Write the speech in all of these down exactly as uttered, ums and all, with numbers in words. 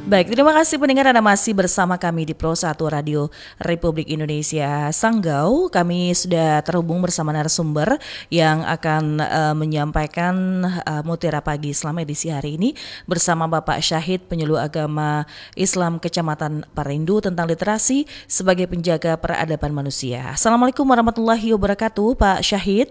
Baik, terima kasih pendengar Anda masih bersama kami di Pro satu Radio Republik Indonesia Sanggau. Kami sudah terhubung bersama narasumber yang akan uh, menyampaikan uh, Mutiara Pagi Islam edisi hari ini bersama Bapak Syahid, penyuluh agama Islam Kecamatan Parindu tentang literasi sebagai penjaga peradaban manusia. Assalamualaikum warahmatullahi wabarakatuh, Pak Syahid.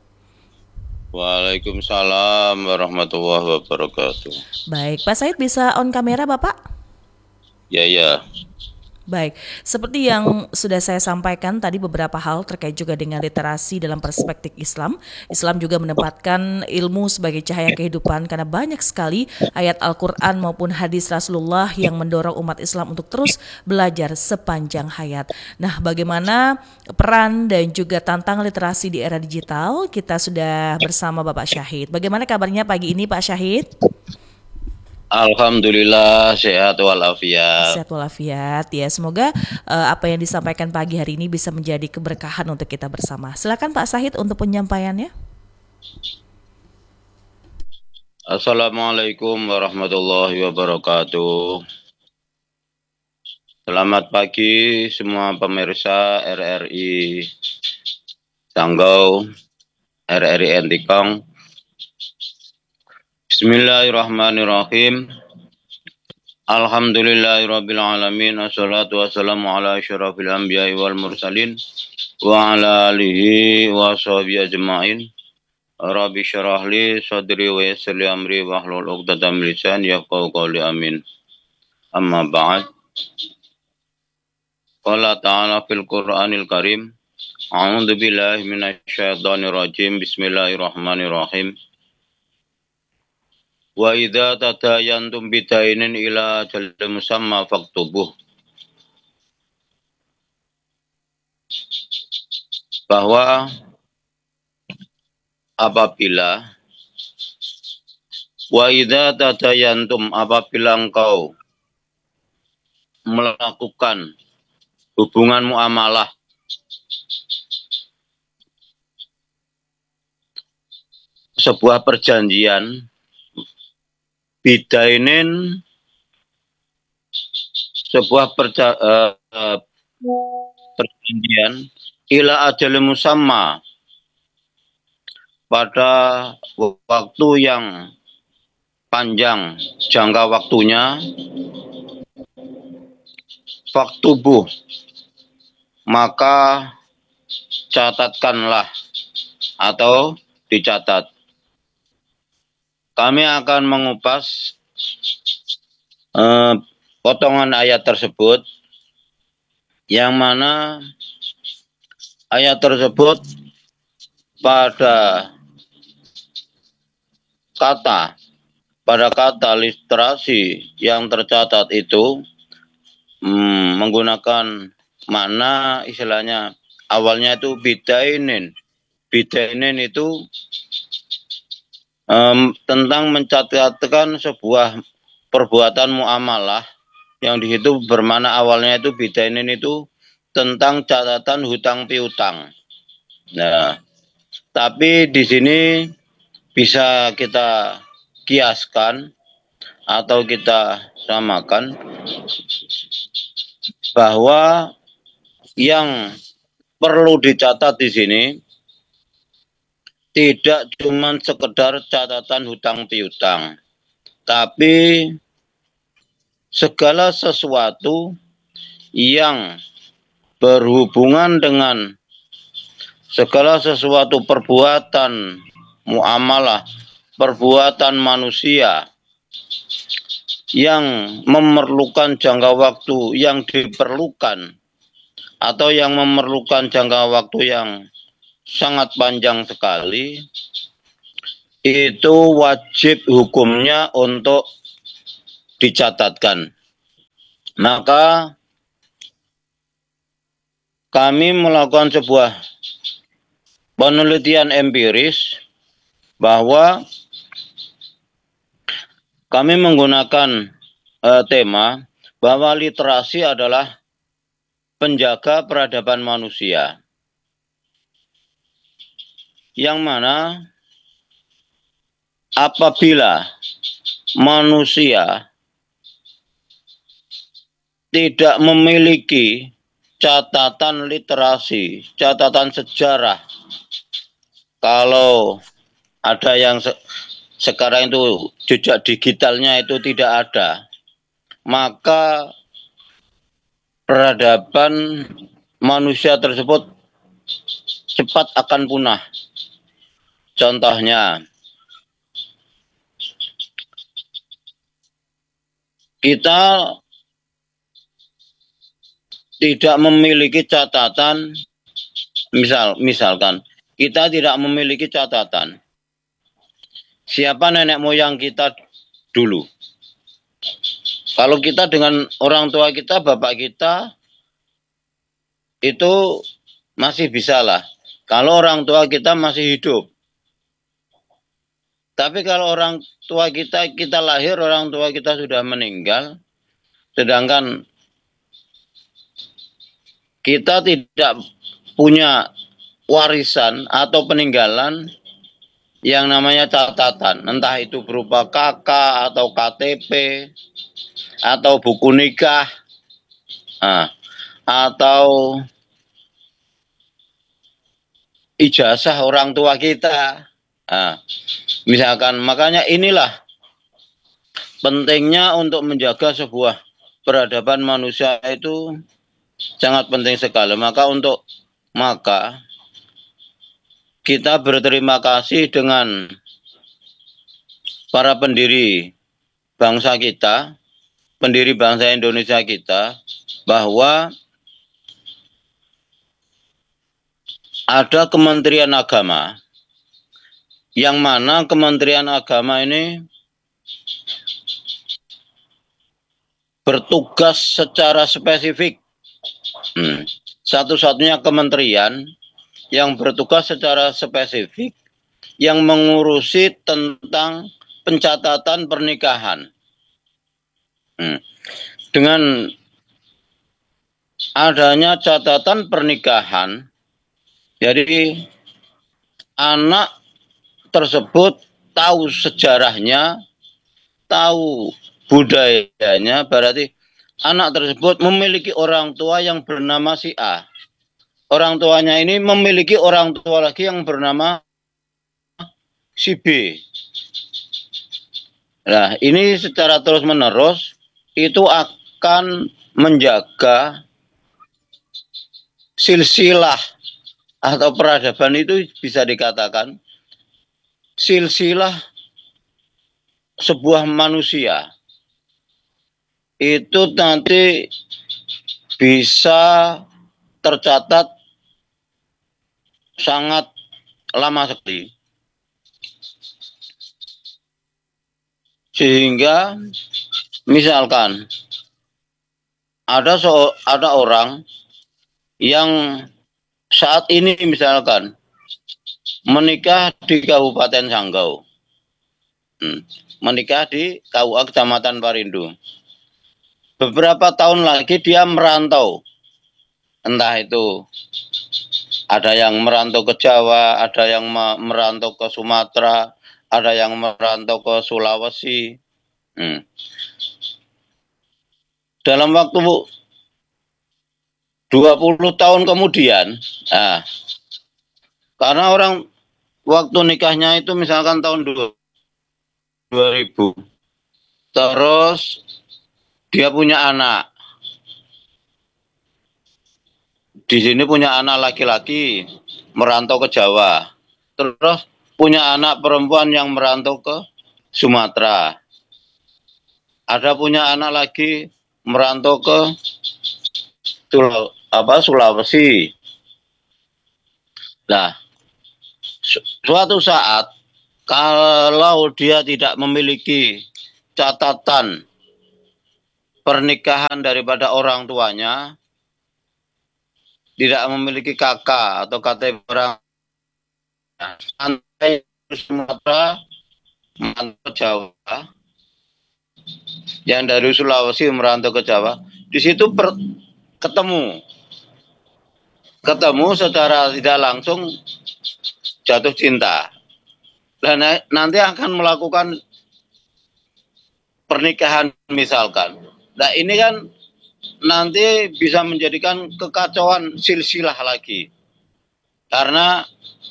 Waalaikumsalam warahmatullahi wabarakatuh. Baik, Pak Syahid bisa on kamera, Bapak? Ya, ya. Baik, seperti yang sudah saya sampaikan tadi beberapa hal terkait juga dengan literasi dalam perspektif Islam. Islam juga menempatkan ilmu sebagai cahaya kehidupan karena banyak sekali ayat Al-Quran maupun hadis Rasulullah yang mendorong umat Islam untuk terus belajar sepanjang hayat. Nah, bagaimana peran dan juga tantangan literasi di era digital? Kita sudah bersama Bapak Syahid. Bagaimana kabarnya pagi ini, Pak Syahid? Alhamdulillah sehat walafiat. Sehat walafiat ya. Semoga uh, apa yang disampaikan pagi hari ini bisa menjadi keberkahan untuk kita bersama. Silakan Pak Syahid untuk penyampaiannya. Assalamualaikum warahmatullahi wabarakatuh. Selamat pagi semua pemirsa R R I Sanggau, R R I Entikong. Bismillahirrahmanirrahim. Alhamdulillahirabbil alamin. Wassalatu wassalamu ala asyrafil anbiya'i wal mursalin wa ala alihi wa sahbihi ajma'in. Rabbi syrah li sadri wa yassir li amri wahlul 'uqdatam min lisani yafqahu qawli amin. Amma ba'd. Qala ta'ala fil Qur'anil Karim. A'udzu billahi minasy syaithanir rajim. Bismillahirrahmanirrahim. Wa idza tadayantum bidainin ila ajalin musamma faktubuh. Bahwa apabila wa idza tadayantum apabila engkau melakukan hubungan muamalah sebuah perjanjian bidainin sebuah perja, uh, uh, perjanjian ila ajalin musamma pada waktu yang panjang jangka waktunya faktubuh maka catatkanlah atau dicatat. Kami akan mengupas eh, potongan ayat tersebut yang mana ayat tersebut pada kata pada kata literasi yang tercatat itu hmm, menggunakan mana istilahnya awalnya itu bidainin. Bidainin itu um, tentang mencatatkan sebuah perbuatan muamalah yang di situ bermana awalnya itu bidainin itu tentang catatan hutang piutang. Nah, tapi di sini bisa kita kiaskan atau kita samakan bahwa yang perlu dicatat di sini tidak cuma sekedar catatan hutang piutang, tapi segala sesuatu yang berhubungan dengan segala sesuatu perbuatan muamalah, perbuatan manusia yang memerlukan jangka waktu yang diperlukan atau yang memerlukan jangka waktu yang sangat panjang sekali, itu wajib hukumnya untuk dicatatkan. Maka kami melakukan sebuah penelitian empiris bahwa kami menggunakan uh, tema bahwa literasi adalah penjaga peradaban manusia. Yang mana apabila manusia tidak memiliki catatan literasi, catatan sejarah. Kalau ada yang se sekarang itu jejak digitalnya itu tidak ada, maka peradaban manusia tersebut cepat akan punah. Contohnya, kita tidak memiliki catatan, misal misalkan kita tidak memiliki catatan siapa nenek moyang kita dulu. Kalau kita dengan orang tua kita, bapak kita, itu masih bisa lah. Kalau orang tua kita masih hidup. Tapi kalau orang tua kita, kita lahir, orang tua kita sudah meninggal, sedangkan kita tidak punya warisan atau peninggalan yang namanya catatan. Entah itu berupa K K atau K T P, atau buku nikah, nah, atau ijazah orang tua kita. Nah, misalkan, makanya inilah pentingnya untuk menjaga sebuah peradaban manusia itu sangat penting sekali. Maka untuk maka kita berterima kasih dengan para pendiri bangsa kita, pendiri bangsa Indonesia kita, bahwa ada Kementerian Agama, yang mana Kementerian Agama ini bertugas secara spesifik. Hmm. Satu-satunya kementerian yang bertugas secara spesifik yang mengurusi tentang pencatatan pernikahan. Hmm. Dengan adanya catatan pernikahan, jadi anak tersebut tahu sejarahnya, tahu budayanya, berarti anak tersebut memiliki orang tua yang bernama si A. Orang tuanya ini memiliki orang tua lagi yang bernama si B. Nah, ini secara terus-menerus itu akan menjaga silsilah atau peradaban itu, bisa dikatakan silsilah sebuah manusia itu nanti bisa tercatat sangat lama sekali, sehingga misalkan ada so ada orang yang saat ini misalkan menikah di Kabupaten Sanggau, hmm, menikah di K U A Kecamatan Parindu. Beberapa tahun lagi dia merantau, entah itu ada yang merantau ke Jawa, ada yang merantau ke Sumatera, ada yang merantau ke Sulawesi. Hmm. Dalam waktu dua puluh tahun kemudian, nah, karena orang waktu nikahnya itu misalkan tahun dua ribu, terus dia punya anak. Di sini punya anak laki-laki merantau ke Jawa. Terus punya anak perempuan yang merantau ke Sumatera. Ada punya anak lagi merantau ke Sul apa Sulawesi. Nah, su suatu saat kalau dia tidak memiliki catatan pernikahan daripada orang tuanya, tidak memiliki K K atau K T P orang, sampai Sumatera, merantau ke Jawa, yang dari Sulawesi merantau ke Jawa, di situ per, ketemu, ketemu secara tidak langsung jatuh cinta, dan nanti akan melakukan pernikahan misalkan. Nah ini kan nanti bisa menjadikan kekacauan silsilah lagi. Karena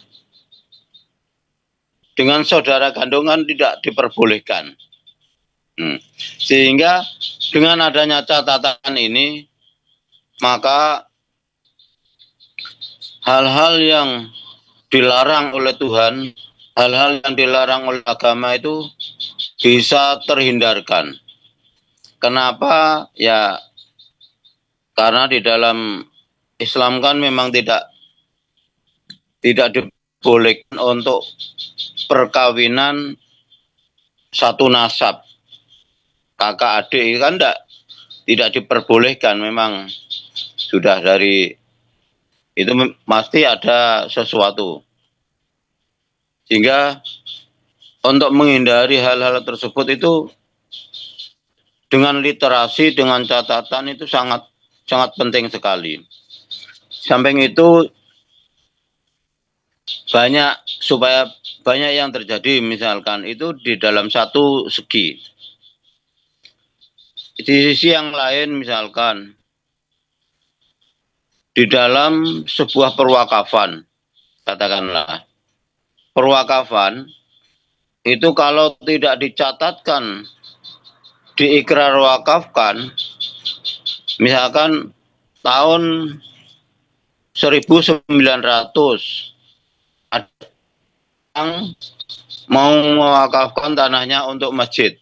dengan saudara kandungan tidak diperbolehkan. Hmm. Sehingga dengan adanya catatan ini, maka hal-hal yang dilarang oleh Tuhan, hal-hal yang dilarang oleh agama itu bisa terhindarkan. Kenapa? Ya, karena di dalam Islam kan memang tidak tidak dibolehkan untuk perkawinan satu nasab, kakak adik kan tidak tidak diperbolehkan. Memang sudah dari itu pasti ada sesuatu, sehingga untuk menghindari hal-hal tersebut itu dengan literasi, dengan catatan itu sangat sangat penting sekali. Samping itu banyak supaya banyak yang terjadi, misalkan itu di dalam satu segi. Di sisi yang lain, misalkan di dalam sebuah perwakafan, katakanlah perwakafan itu kalau tidak dicatatkan, diikrar wakafkan, misalkan tahun seribu sembilan ratus ada yang mau mewakafkan tanahnya untuk masjid,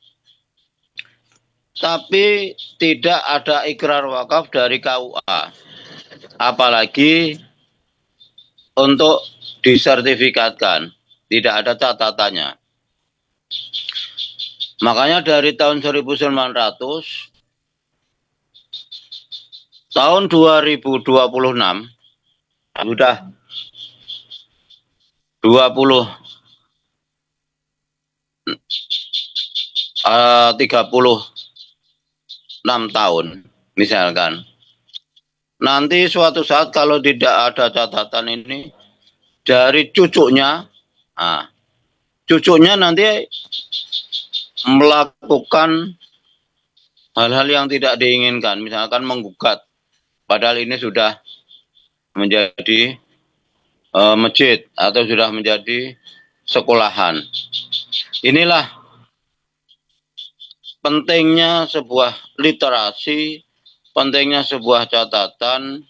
tapi tidak ada ikrar wakaf dari K U A, apalagi untuk disertifikatkan, tidak ada catatannya. Makanya dari tahun seribu sembilan ratus, tahun dua ribu dua puluh enam sudah dua puluh uh, tiga puluh enam tahun misalkan. Nanti suatu saat kalau tidak ada catatan ini dari cucunya, nah, cucunya nanti melakukan hal-hal yang tidak diinginkan, misalkan menggugat, padahal ini sudah menjadi uh, masjid atau sudah menjadi sekolahan. Inilah pentingnya sebuah literasi, pentingnya sebuah catatan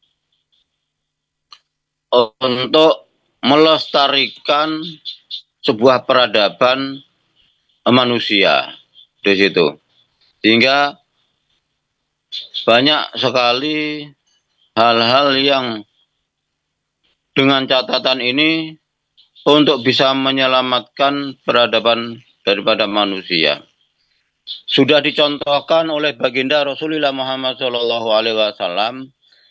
untuk melestarikan sebuah peradaban manusia di situ. Sehingga banyak sekali hal-hal yang dengan catatan ini untuk bisa menyelamatkan peradaban daripada manusia. Sudah dicontohkan oleh baginda Rasulullah Muhammad shallallahu alaihi wasallam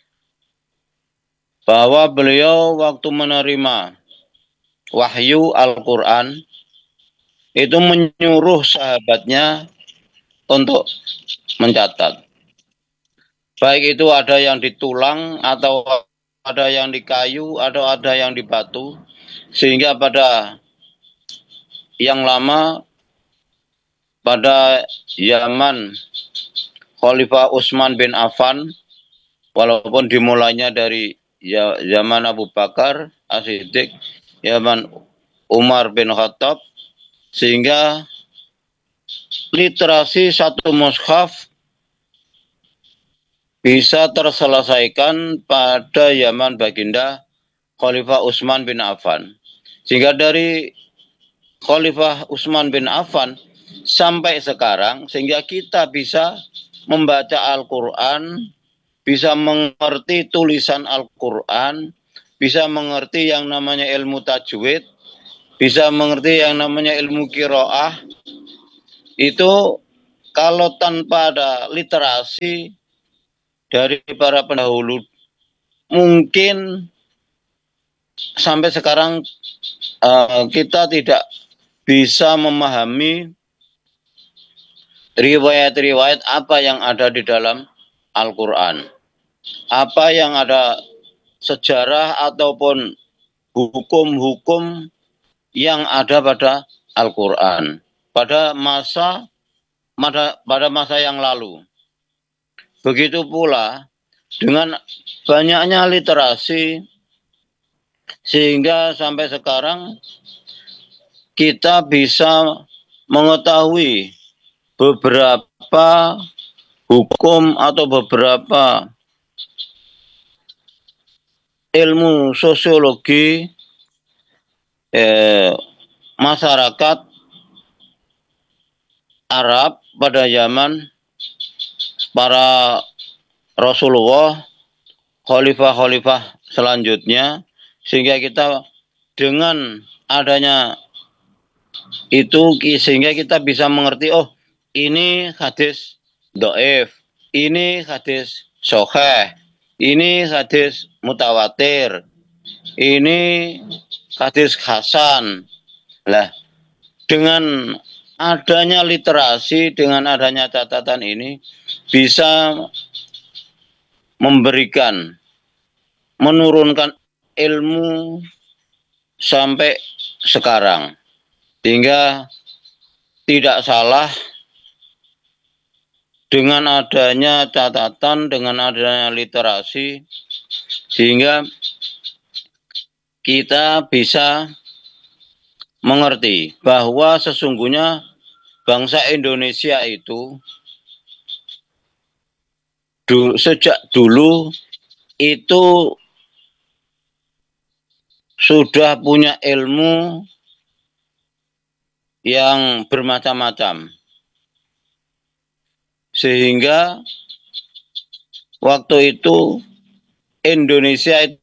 bahwa beliau waktu menerima wahyu Al-Quran itu menyuruh sahabatnya untuk mencatat. Baik itu ada yang di tulang, atau ada yang di kayu, atau ada yang di batu. Sehingga pada yang lama, pada zaman Khalifah Utsman bin Affan, walaupun dimulainya dari ya, zaman Abu Bakar As-Siddiq, zaman Umar bin Khattab, sehingga literasi satu mushaf bisa terselesaikan pada zaman baginda Khalifah Utsman bin Affan. Sehingga dari Khalifah Utsman bin Affan sampai sekarang, sehingga kita bisa membaca Al-Quran, bisa mengerti tulisan Al-Quran, bisa mengerti yang namanya ilmu tajwid, bisa mengerti yang namanya ilmu qiraah. Itu kalau tanpa ada literasi dari para pendahulu, mungkin sampai sekarang uh, kita tidak bisa memahami riwayat-riwayat apa yang ada di dalam Al-Quran, apa yang ada sejarah ataupun hukum-hukum yang ada pada Al-Quran pada masa pada masa yang lalu. Begitu pula dengan banyaknya literasi, sehingga sampai sekarang kita bisa mengetahui beberapa hukum atau beberapa ilmu sosiologi eh, masyarakat Arab pada zaman para Rasulullah, khalifah-khalifah selanjutnya, sehingga kita dengan adanya itu sehingga kita bisa mengerti, oh ini hadis doif, ini hadis soheh, ini hadis mutawatir, ini hadis hasan. Lah, dengan adanya literasi, dengan adanya catatan ini bisa memberikan, menurunkan ilmu sampai sekarang. Sehingga tidak salah dengan adanya catatan, dengan adanya literasi, sehingga kita bisa mengerti bahwa sesungguhnya bangsa Indonesia itu du, sejak dulu itu sudah punya ilmu yang bermacam-macam. Sehingga waktu itu Indonesia itu